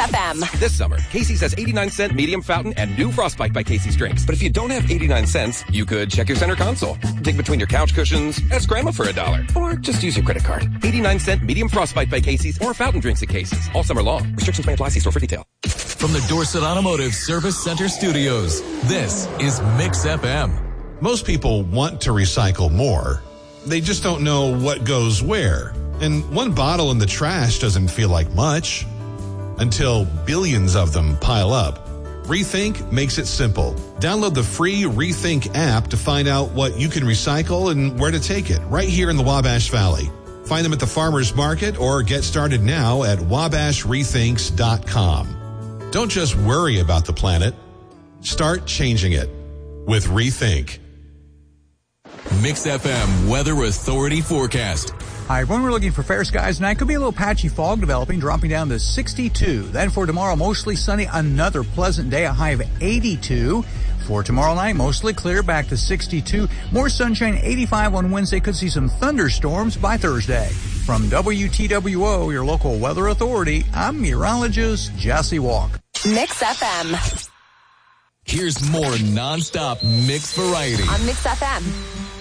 FM. This summer, Casey's has 89-cent medium fountain and new Frostbite by Casey's drinks. But if you don't have 89 cents, you could check your center console, dig between your couch cushions, ask Grandma for $1, or just use your credit card. 89-cent medium Frostbite by Casey's or fountain drinks at Casey's. All summer long. Restrictions may apply. See store for detail. From the Dorset Automotive Service Center Studios, this is Mix FM. Most people want to recycle more. They just don't know what goes where. And one bottle in the trash doesn't feel like much until billions of them pile up. Rethink makes it simple. Download the free Rethink app to find out what you can recycle and where to take it right here in the Wabash Valley. Find them at the farmers market or get started now at wabashrethinks.com. Don't just worry about the planet. Start changing it with Rethink. Mix FM Weather Authority forecast. Hi, everyone. We're looking for fair skies tonight. Could be a little patchy fog developing, dropping down to 62. Then for tomorrow, mostly sunny, another pleasant day, a high of 82. For tomorrow night, mostly clear, back to 62. More sunshine, 85 on Wednesday. Could see some thunderstorms by Thursday. From WTWO, your local weather authority, I'm meteorologist Jesse Walk. Mix FM. Here's more nonstop mix variety on Mix FM.